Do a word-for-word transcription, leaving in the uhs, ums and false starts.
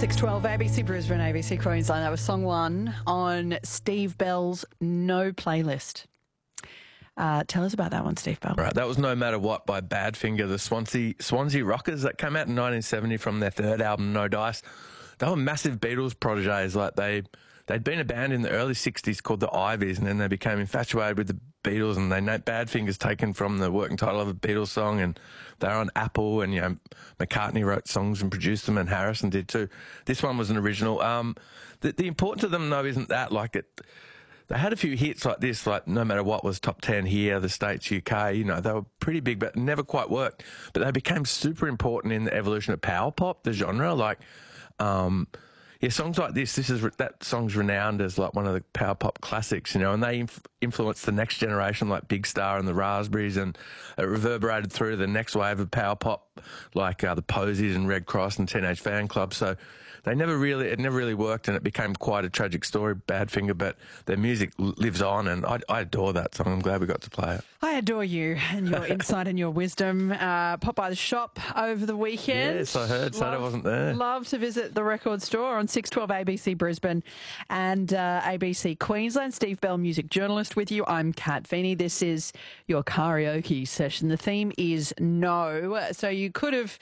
six twelve, A B C Brisbane, A B C Queensland. That was song one on Steve Bell's No Playlist. Uh, tell us about that one, Steve Bell. Right, that was No Matter What by Badfinger, the Swansea Swansea Rockers that came out in nineteen seventy from their third album, No Dice. They were massive Beatles proteges. Like they, they'd been a band in the early sixties called the Ivies, and then they became infatuated with the Beatles, and they named Badfinger's taken from the working title of a Beatles song, and they're on Apple, and you know McCartney wrote songs and produced them, and Harrison did too. This one was an original. Um, the, the importance of them though isn't that like it. They had a few hits like this, like No Matter What was top ten here, the States, U K, you know, they were pretty big, but never quite worked. But they became super important in the evolution of power pop, the genre. Like, um, yeah, songs like this, this is, that song's renowned as like one of the power pop classics, you know, and they inf- influenced the next generation like Big Star and the Raspberries, and it reverberated through to the next wave of power pop like uh, the Posies and Red Cross and Teenage Fan Club. So they never really, it never really worked, and it became quite a tragic story, Badfinger, but their music lives on, and I, I adore that song. I'm glad we got to play it. I adore you and your insight and your wisdom. Uh, pop by the shop over the weekend. Yes, I heard. Saturday wasn't there. Love to visit the record store on six twelve A B C Brisbane and uh, A B C Queensland. Steve Bell, music journalist with you. I'm Kat Feeney. This is your karaoke session. The theme is no. So you could have